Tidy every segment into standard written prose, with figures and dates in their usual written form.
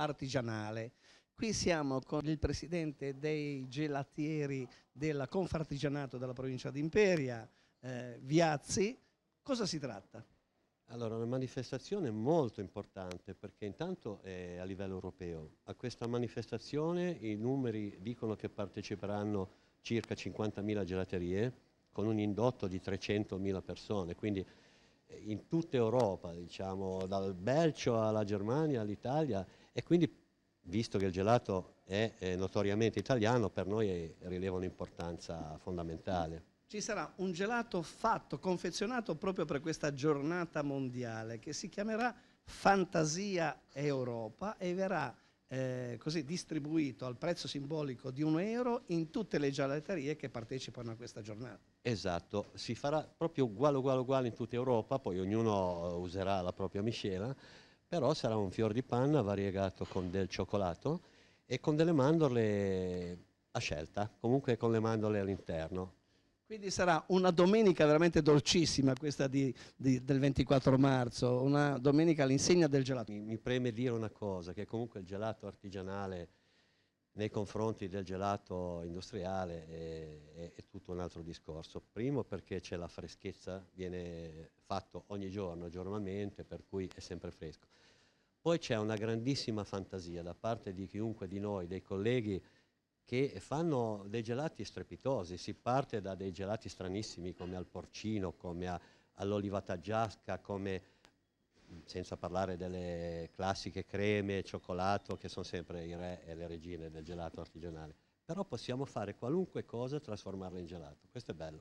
artigianale. Qui siamo con il presidente dei gelatieri della Confartigianato della provincia di Imperia, Viazzi. Cosa si tratta? Allora, una manifestazione molto importante perché intanto è a livello europeo. A questa manifestazione i numeri dicono che parteciperanno circa 50.000 gelaterie con un indotto di 300.000 persone, quindi in tutta Europa, diciamo, dal Belgio alla Germania all'Italia, e quindi visto che il gelato è notoriamente italiano, per noi rileva un'importanza fondamentale. Ci sarà un gelato fatto, confezionato proprio per questa giornata mondiale che si chiamerà Fantasia Europa e verrà così distribuito al prezzo simbolico di €1 in tutte le gelaterie che partecipano a questa giornata. Esatto, si farà proprio uguale in tutta Europa, poi ognuno userà la propria miscela, però sarà un fior di panna variegato con del cioccolato e con delle mandorle a scelta, comunque con le mandorle all'interno. Quindi sarà una domenica veramente dolcissima questa del 24 marzo, una domenica all'insegna del gelato. Mi preme dire una cosa, che comunque il gelato artigianale nei confronti del gelato industriale è tutto un altro discorso. Primo perché c'è la freschezza, viene fatto ogni giorno, giornalmente, per cui è sempre fresco. Poi c'è una grandissima fantasia da parte di chiunque di noi, dei colleghi, che fanno dei gelati strepitosi. Si parte da dei gelati stranissimi come al porcino, come all'olivata giasca, come senza parlare delle classiche creme, cioccolato, che sono sempre i re e le regine del gelato artigianale. Però possiamo fare qualunque cosa e trasformarla in gelato. Questo è bello.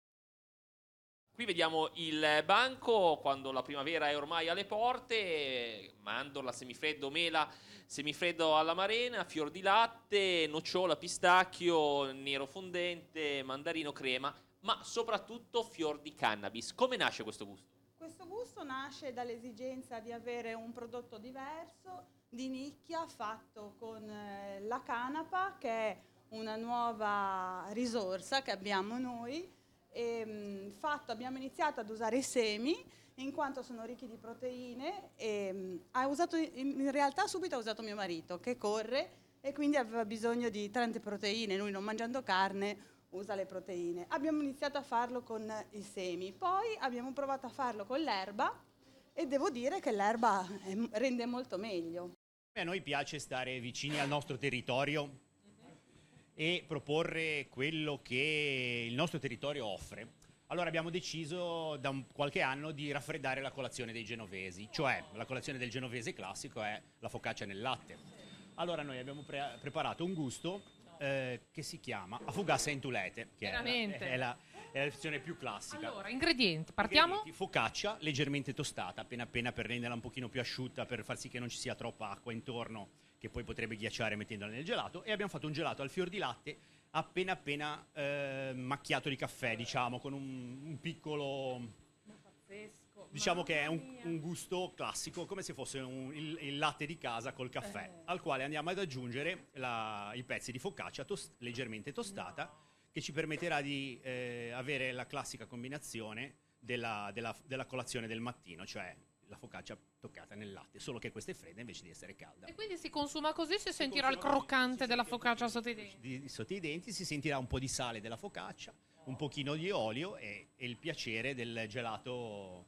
Qui vediamo il banco quando la primavera è ormai alle porte, mandorla, semifreddo, mela, semifreddo alla marena, fior di latte, nocciola, pistacchio, nero fondente, mandarino, crema, ma soprattutto fior di cannabis. Come nasce questo gusto? Questo gusto nasce dall'esigenza di avere un prodotto diverso, di nicchia, fatto con la canapa, che è una nuova risorsa che abbiamo noi. Abbiamo iniziato ad usare i semi in quanto sono ricchi di proteine e in realtà subito ha usato mio marito che corre e quindi aveva bisogno di tante proteine, lui non mangiando carne usa le proteine. Abbiamo iniziato a farlo con i semi, poi abbiamo provato a farlo con l'erba e devo dire che l'erba rende molto meglio. A noi piace stare vicini al nostro territorio e proporre quello che il nostro territorio offre. Allora abbiamo deciso da qualche anno di raffreddare la colazione dei genovesi, cioè la colazione del genovese classico è la focaccia nel latte. Allora noi abbiamo preparato un gusto che si chiama afugassa intulete, che è la versione più classica. Allora, ingredienti, partiamo? Focaccia leggermente tostata, appena per renderla un pochino più asciutta, per far sì che non ci sia troppa acqua intorno, che poi potrebbe ghiacciare mettendola nel gelato, e abbiamo fatto un gelato al fior di latte appena macchiato di caffè, diciamo, con un piccolo... Diciamo che è un gusto classico, come se fosse il latte di casa col caffè, al quale andiamo ad aggiungere i pezzi di focaccia leggermente tostata, che ci permetterà di avere la classica combinazione della colazione del mattino, cioè la focaccia toccata nel latte, solo che questa è fredda invece di essere calda. E quindi si consuma così, si sentirà il croccante della focaccia sotto i denti. Sotto i denti si sentirà un po' di sale della focaccia, un pochino di olio e il piacere del gelato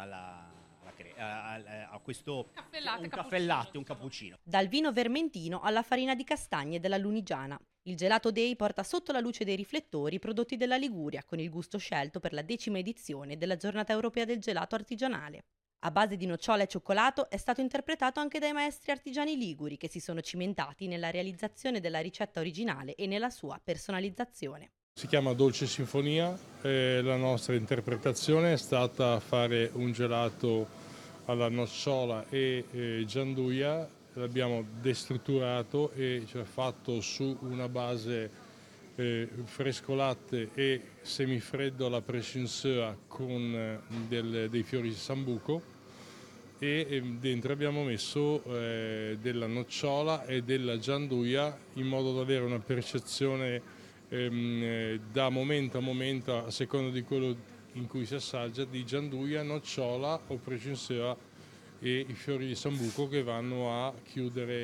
a questo caffè latte, un cappuccino. Dal vino vermentino alla farina di castagne della Lunigiana. Il Gelato Day porta sotto la luce dei riflettori i prodotti della Liguria, con il gusto scelto per la 10ª edizione della Giornata Europea del Gelato Artigianale. A base di nocciola e cioccolato è stato interpretato anche dai maestri artigiani liguri che si sono cimentati nella realizzazione della ricetta originale e nella sua personalizzazione. Si chiama Dolce Sinfonia, la nostra interpretazione è stata fare un gelato alla nocciola e gianduia, l'abbiamo destrutturato e cioè fatto su una base fresco latte e semifreddo alla pressinseur con dei fiori di sambuco e dentro abbiamo messo della nocciola e della gianduia in modo da avere una percezione da momento a momento, a seconda di quello in cui si assaggia, di gianduia, nocciola o precinseur e i fiori di sambuco che vanno a chiudere